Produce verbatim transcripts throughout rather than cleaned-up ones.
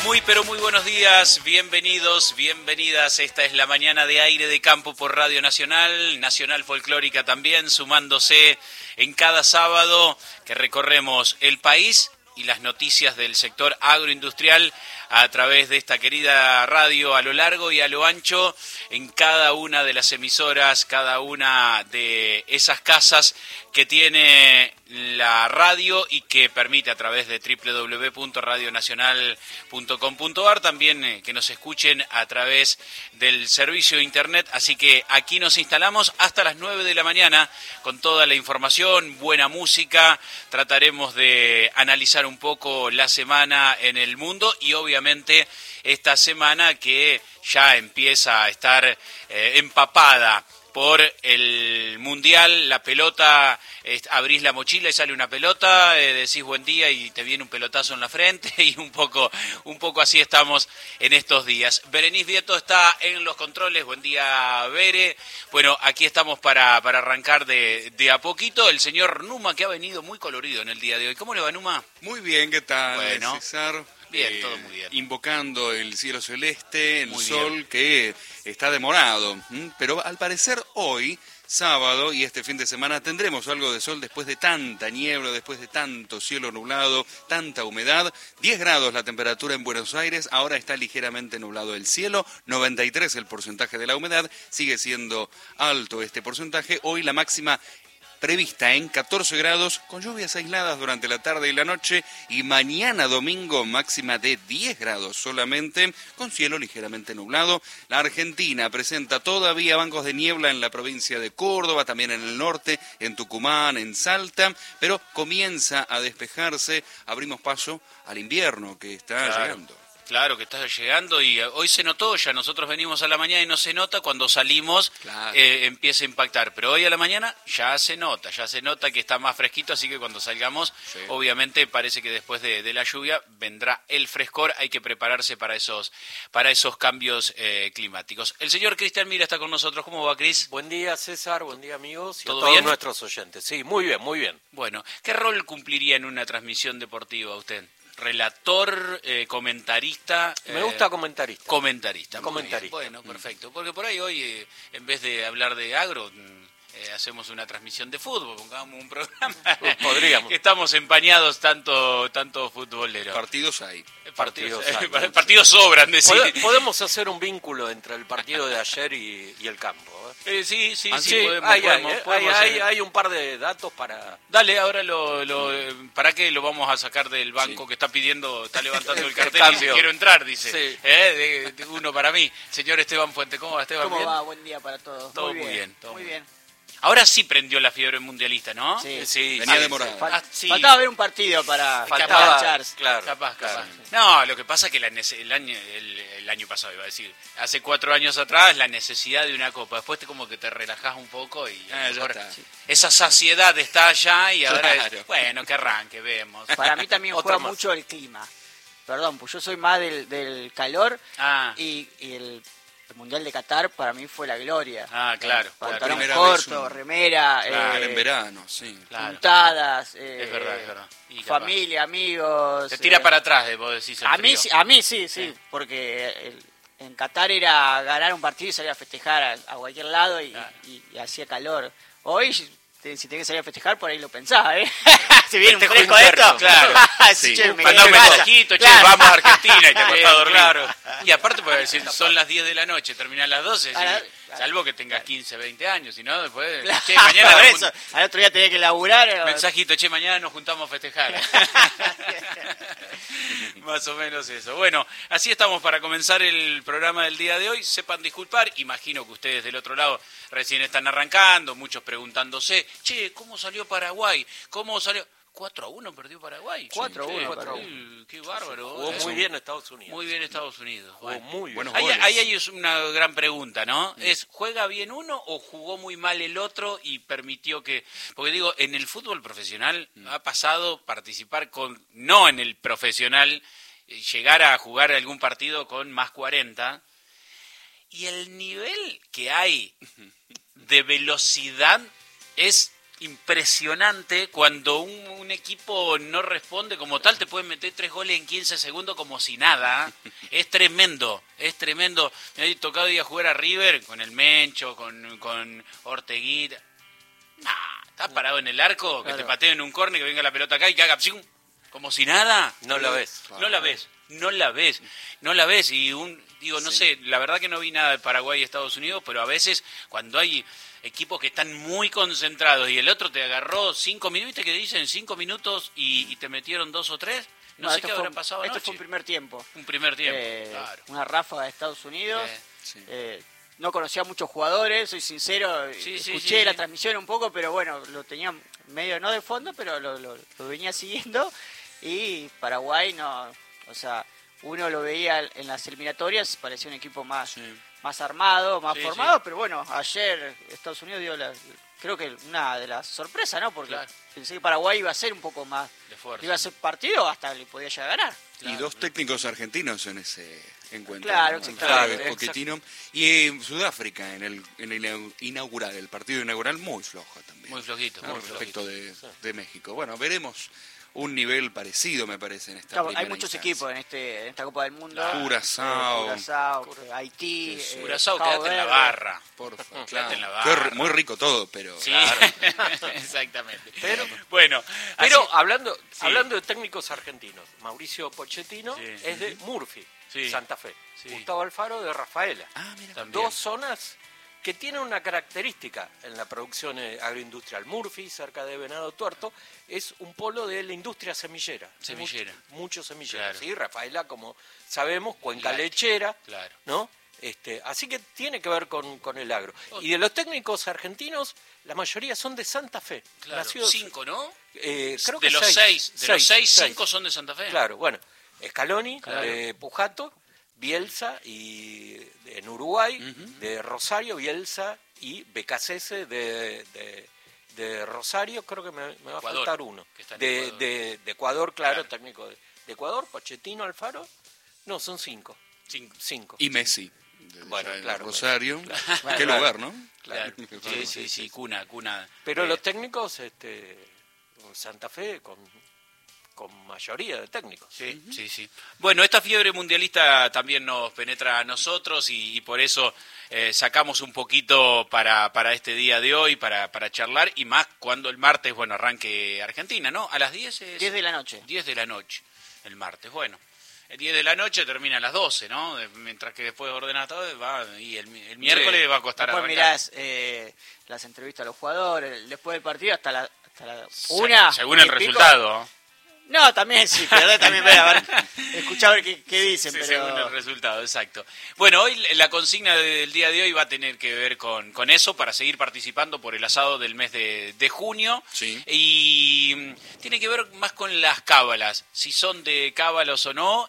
Muy pero muy buenos días, bienvenidos, bienvenidas. Esta es la mañana de Aire de Campo por Radio Nacional, Nacional Folclórica también, sumándose en cada sábado que recorremos el país y las noticias del sector agroindustrial a través de esta querida radio a lo largo y a lo ancho en cada una de las emisoras, cada una de esas casas que tiene la radio y que permite a través de doble u doble u doble u punto radio nacional punto com punto a r también eh, que nos escuchen a través del servicio de internet. Así que aquí nos instalamos hasta las nueve de la mañana con toda la información, buena música. Trataremos de analizar un poco la semana en el mundo y obviamente esta semana que ya empieza a estar eh, empapada por el Mundial, la pelota, eh, abrís la mochila y sale una pelota, eh, decís buen día y te viene un pelotazo en la frente y un poco un poco así estamos en estos días. Berenice Vieto está en los controles, buen día Bere. Bueno, aquí estamos para, para arrancar de, de a poquito. El señor Numa que ha venido muy colorido en el día de hoy. ¿Cómo le va, Numa? Muy bien, ¿qué tal, bueno, César? Bien, eh, todo muy bien. Invocando el cielo celeste, el muy sol bien. que está demorado, ¿m? Pero al parecer hoy, sábado y este fin de semana tendremos algo de sol después de tanta niebla, después de tanto cielo nublado, tanta humedad. diez grados la temperatura en Buenos Aires, ahora está ligeramente nublado el cielo, noventa y tres el porcentaje de la humedad, sigue siendo alto este porcentaje. Hoy la máxima prevista en catorce grados, con lluvias aisladas durante la tarde y la noche, y mañana domingo máxima de diez grados solamente, con cielo ligeramente nublado. La Argentina presenta todavía bancos de niebla en la provincia de Córdoba, también en el norte, en Tucumán, en Salta, pero comienza a despejarse, abrimos paso al invierno que está Claro. llegando. Claro que está llegando y hoy se notó ya, nosotros venimos a la mañana y no se nota, cuando salimos Claro. eh, empieza a impactar, pero hoy a la mañana ya se nota, ya se nota que está más fresquito, así que cuando salgamos, Sí. obviamente parece que después de, de la lluvia vendrá el frescor, hay que prepararse para esos, para esos cambios eh, climáticos. El señor Cristian Mira está con nosotros, ¿cómo va, Cris? Buen día, César, buen día, amigos, y a ¿Todo todos bien? nuestros oyentes. Sí, muy bien, muy bien. Bueno, ¿qué rol cumpliría en una transmisión deportiva usted? Relator, eh, comentarista. Me eh, gusta comentarista. Comentarista. muy Comentarista. bien. Bueno, perfecto. Porque por ahí hoy, eh, en vez de hablar de agro, mm, eh, hacemos una transmisión de fútbol, pongamos un programa. Podríamos. Que estamos empañados tanto, tanto futboleros. Partidos hay. Partidos, partidos hay, partidos sobran, decir. Pode- Podemos hacer un vínculo entre el partido de ayer y, y el campo. ¿eh? Eh, sí, sí, Ah, sí, Sí, podemos, hay, podemos, hay, ¿eh? podemos hay, hacer- hay- hay un par de datos para... Dale, ahora lo, lo eh, ¿para qué lo vamos a sacar del banco Sí. que está pidiendo, está levantando el El cartel y dice, cambio. quiero entrar, dice? Sí. Eh, de- de uno para mí. Señor Esteban Fuente, ¿cómo va, Esteban? ¿Cómo ¿Bien? va? Buen día para todos. Todo muy muy bien, bien, todo muy muy bien. Ahora sí prendió la fiebre mundialista, ¿no? Sí. Sí, Venía sí, demorado. Fal- Ah, sí. Faltaba ver un partido para Faltaba, engancharse. claro. Capaz, capaz. claro. No, lo que pasa es que la nece- el, año, el, el año pasado, iba a decir, hace cuatro años atrás, la necesidad de una copa. Después te como que te relajás un poco y a lo Ah, ya mejor está. esa saciedad está allá y ahora Claro. es, bueno, que arranque, vemos. Para mí también Otra juega más. mucho el clima. Perdón, pues yo soy más del, del calor Ah, y, y el, el Mundial de Qatar para mí fue la gloria. ah, claro. Pantalón claro. primera corto, vez un- remera, Claro, eh, en verano, sí. Claro. puntadas, eh, Es verdad, es verdad. Y capaz. familia, amigos. Te tira eh, para atrás, eh, vos decís el a mí, frío. sí- a mí sí, sí, Sí. porque el- en Qatar era ganar un partido y salir a festejar a, a cualquier lado y, Claro. y- y hacía calor. Hoy, te- si tenés que salir a festejar, por ahí lo pensás, ¿eh? si viene un Festejo fresco de interno, esto, claro. sí, Sí. che, me Mandá quedé un en casa. mensajito, che, Claro. vamos a Argentina y te acostás a dormir. Claro. Y aparte, pues, si son las diez de la noche, terminan las doce, A la- sí, salvo que tengas quince, veinte años, si no, después, Claro, che, mañana por nos eso, jun- al otro día tenía que laburar. eh, mensajito, che, mañana nos juntamos a festejar. Más o menos eso. Bueno, así estamos para comenzar el programa del día de hoy. Sepan disculpar, imagino que ustedes del otro lado recién están arrancando, muchos preguntándose, che, ¿cómo salió Paraguay? ¿Cómo salió? cuatro a uno perdió Paraguay. cuatro a uno, Che, cuatro a qué- Qué bárbaro. Jugó Eso. muy bien Estados Unidos. Muy bien Estados Unidos. Jugó Bueno. muy bien. Buenos Ahí, goles. ahí hay una gran pregunta, ¿no? Es, ¿juega bien uno o jugó muy mal el otro y permitió que...? Porque digo, en el fútbol profesional ha pasado participar con... No en el profesional, eh, llegar a jugar algún partido con más cuarenta. Y el nivel que hay de velocidad es impresionante cuando un, un equipo no responde como tal, te pueden meter tres goles en quince segundos como si nada. Es tremendo, es tremendo. Me ha tocado ir a jugar a River con el Mencho, con, con Orteguita. Nah, estás parado en el arco, que Claro. te pateen un córner, que venga la pelota acá y que haga psium, como si nada. No la ves. No la ves, no la ves, no la ves. Y un, digo, no sé, la verdad que no vi nada de Paraguay y Estados Unidos, pero a veces cuando hay equipos que están muy concentrados y el otro te agarró cinco minutos, ¿viste que dicen cinco minutos y, y te metieron dos o tres? No, sé esto qué fue habrá un- pasado Esto anoche. fue un primer tiempo. Un primer tiempo, Eh, claro. Una ráfaga de Estados Unidos. Eh, Sí. Eh, no conocía a muchos jugadores, soy sincero. Sí, sí, escuché sí, la sí. transmisión un poco, pero bueno, lo tenía medio no de fondo, pero lo, lo, lo venía siguiendo. Y Paraguay no, o sea, uno lo veía en las eliminatorias, parecía un equipo más, Sí. más armado, más Sí, formado, sí. pero bueno, ayer Estados Unidos dio la, creo que una de las sorpresas, ¿no? Porque Claro. pensé que Paraguay iba a ser un poco más, De fuerza. iba a ser partido, hasta le podía llegar a ganar. Y dos técnicos argentinos en ese encuentro. Claro, ¿no? exactamente. Flávio Pochettino. Y eh, Sudáfrica en el, en el inaugural, el partido inaugural muy flojo también. Muy flojito, ¿no? muy Respecto flojito. de, de México. Bueno, veremos un nivel parecido, me parece, en esta Claro, hay primera muchos instancia. equipos en este en esta Copa del Mundo. Claro. Curazao. Eh, Curazao, Haití. Sí, sí. eh, Curazao, Cabo quédate en la Verde. barra. Por favor, Quédate en la Qué barra. r- muy rico todo, pero... Sí, exactamente. Pero- bueno, Pero así- hablando, Sí. hablando de técnicos argentinos, Mauricio Pochettino Sí. es de Murphy, Sí. Santa Fe. Sí. Gustavo Alfaro de Rafaela. Ah, mira. también. Dos zonas que tienen una característica en la producción eh, agroindustrial. Murphy, cerca de Venado Tuerto, es un polo de la industria semillera. Semillera. Muchos, muchos semilleros. Claro. ¿Sí? Rafaela, como sabemos, cuenca Láctea. lechera. Claro. ¿No? Este, así que tiene que ver con, con el agro. Y de los técnicos argentinos, la mayoría son de Santa Fe. Claro, Nacidos- cinco, ¿no? eh, creo de que los seis, seis, de los seis, seis. cinco son de Santa Fe. Claro, bueno, Scaloni, Claro. de Pujato, Bielsa y de- en Uruguay, de Rosario, Bielsa y Becasese de, de, de Rosario, creo que me, me va Ecuador, a faltar uno. que está en De, Ecuador. de, de Ecuador, claro, Claro. técnico de, de Ecuador, Pochettino, Alfaro. No, son cinco. Cinco. Cinco. Y Messi. de- Bueno, ya en claro, Rosario. Bueno, Qué claro. lugar, ¿no? Claro. Sí, sí, sí, cuna, cuna. Pero Eh, los técnicos, este, Santa Fe con, con mayoría de técnicos. Sí, sí, sí. Bueno, esta fiebre mundialista también nos penetra a nosotros y, y por eso eh, sacamos un poquito para, para este día de hoy, para, para charlar, y más cuando el martes, bueno, arranque Argentina, ¿no? A las diez es... diez de la noche. diez de la noche, el martes. Bueno, el diez de la noche termina a las doce, ¿no? De- Mientras que después de ordenar todo, va, y el, mi- el miércoles va a costar Después arrancar. mirás eh, las entrevistas a los jugadores, después del partido hasta la, hasta la una. Según una el y pico. resultado. No, también sí, pero también voy a ver, escuchar a ver qué, qué dicen, Sí, pero según el resultado, exacto. Bueno, hoy la consigna del día de hoy va a tener que ver con, con eso, para seguir participando por el asado del mes de, de junio. Sí. Y mm, tiene que ver más con las cábalas, si son de cábalos o no,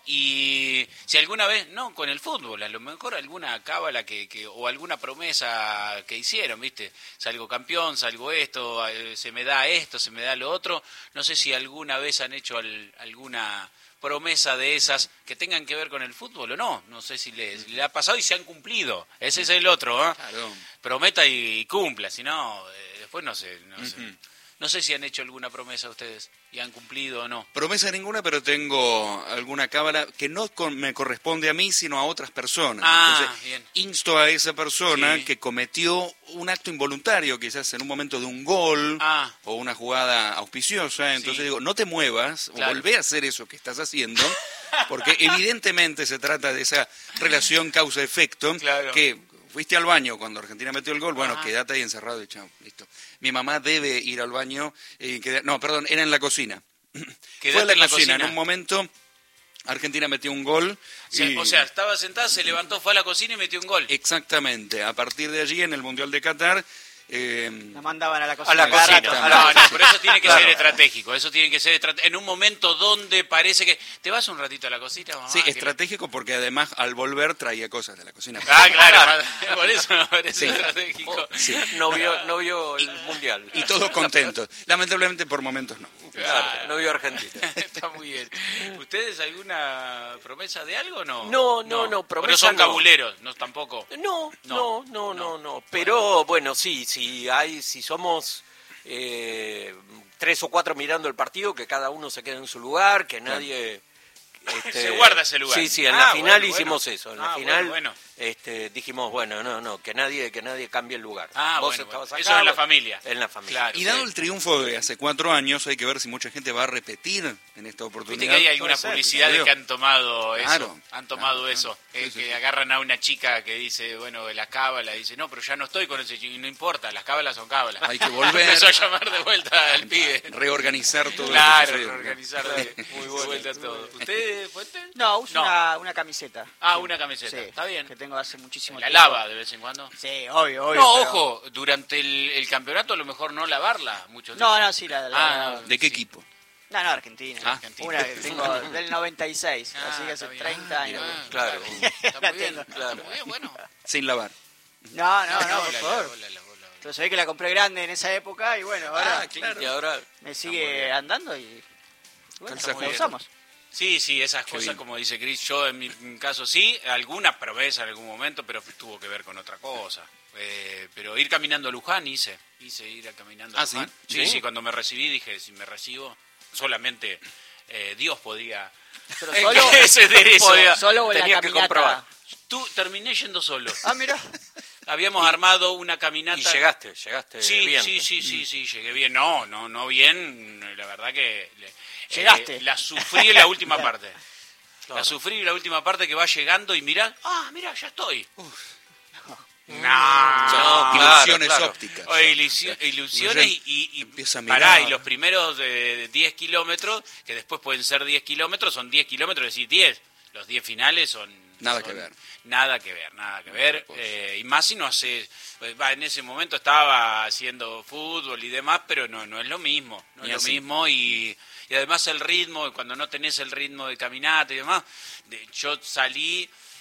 y si alguna vez, no, con el fútbol, a lo mejor alguna cábala que, que o alguna promesa que hicieron, ¿viste? Salgo campeón, salgo esto, eh, se me da esto, se me da lo otro. No sé si alguna vez han hecho al- alguna promesa de esas que tengan que ver con el fútbol o no. No sé si les, le ha pasado y se han cumplido. Ese es el otro, ¿eh? Claro. Prometa y cumpla, si no, eh, después no sé, no sé. Ujú. No sé si han hecho alguna promesa ustedes y han cumplido o no. Promesa ninguna, pero tengo alguna cábala que no con- me corresponde a mí, sino a otras personas. Ah, Entonces, bien. insto a esa persona Sí. que cometió un acto involuntario, quizás en un momento de un gol Ah. o una jugada auspiciosa. Entonces Sí. digo, no te muevas, o Claro. volvé a hacer eso que estás haciendo, porque evidentemente se trata de esa relación causa-efecto, Claro. que fuiste al baño cuando Argentina metió el gol, bueno, Ajá. quédate ahí encerrado y chao, listo. Mi mamá debe ir al baño, y queda- no, perdón, era en la cocina. Quédate Fue en la, en la cocina. cocina. En un momento Argentina metió un gol. O sea, y- o sea, estaba sentada, se levantó, fue a la cocina y metió un gol. Exactamente. A partir de allí, en el Mundial de Qatar, eh, la mandaban a la cocina. A la cada cocina, rato. a No, no, pero eso tiene que Claro. ser estratégico. Eso tiene que ser estrate- en un momento donde parece que te vas un ratito a la cocina. Mamá, sí, que- estratégico porque además al volver traía cosas de la cocina. Ah, claro, por eso me parece Sí. estratégico. Sí. No vio, no vio el mundial. Y todos contentos. Lamentablemente por momentos no. Claro, no vio Argentina. Está muy bien. ¿Ustedes alguna promesa de algo o no? No, no, no, promesa Pero son no. cabuleros, no tampoco. No, No, no, no, no, no. Pero bueno, sí, si hay, si somos eh, tres o cuatro mirando el partido, que cada uno se quede en su lugar, que nadie... Este, se guarda ese lugar. Sí, sí, en ah, la final bueno, hicimos bueno. eso. En ah, la final bueno, bueno. Este, dijimos, bueno, no, no, que nadie que nadie cambie el lugar. Ah, Vos bueno, estabas bueno. acá, Eso en la vos- familia. En la familia. Claro. Y dado sí. el triunfo de hace cuatro años, hay que ver si mucha gente va a repetir en esta oportunidad. Viste que hay algunas Puede ser, publicidades creo. que han tomado eso, Claro, han tomado claro, eso, claro. que, Sí, sí, que sí. agarran a una chica que dice, bueno, de la cábala, dice, no, pero ya no estoy con ese chico, y no importa, las cábalas son cábalas. Hay que volver. Empezó a llamar de vuelta al pibe. Reorganizar todo Claro, lo que sucede. reorganizar de, muy de vuelta todo. ¿Usted, Fuente? No, uso No. Una, una camiseta. Ah, Sí. una camiseta, Sí, está bien. que tengo hace muchísimo ¿La tiempo. lava de vez en cuando? Sí, obvio, obvio. No, pero- ojo, durante el, el campeonato a lo mejor no lavarla. Muchos No, dicen. no, sí, la... la- Ah, la- ¿De qué Sí. equipo? No, no, Argentina. Ah, Argentina. Una que tengo del noventa y seis, Ah, así que está hace bien. treinta Ah, años. mirá, Claro. Está La muy bien, tengo. está muy bien, bueno. Sin lavar. No, no, no, por la- favor. la- la- la- la- Pero se ve que la compré grande en esa época y bueno, ahora Ah, claro. Y ahora, me muy sigue bien. andando y bueno, Calza la justo. usamos. Sí, sí, esas Qué cosas, bien. como dice Cris, yo en mi caso sí, alguna promesa en algún momento, pero tuvo que ver con otra cosa. Eh, pero ir caminando a Luján hice, hice ir a caminando a Ah, ¿sí? Luján. Sí, ¿Sí? sí, cuando me recibí dije, si me recibo, solamente eh, Dios podía... Pero eh, solo, ese derecho. Podía- solo en la tenía que caminata. comprobar. Tú terminé yendo solo. Ah, mira. Habíamos armado una caminata... Y llegaste, llegaste Sí, bien. sí, sí, sí, sí, llegué bien. No, no, no bien. La verdad que le- Llegaste. eh, la sufrí en la última parte. Claro. La sufrí en la última parte que va llegando y mirá, ah, mirá, ya estoy. No, No, claro, Ilusiones claro. ópticas. O ilusio- ilusiones y, y, y Empieza a pará, mirar. y los primeros de diez kilómetros, que después pueden ser diez kilómetros, son diez kilómetros, es decir, diez. Los diez finales son... Nada son que ver. Nada que ver, nada que ver. Pues. Eh, y más si no hace... pues, va, en ese momento estaba haciendo fútbol y demás, pero no, no es lo mismo. No Y es lo así. mismo y, y además el ritmo, cuando no tenés el ritmo de caminata y demás, de- yo salí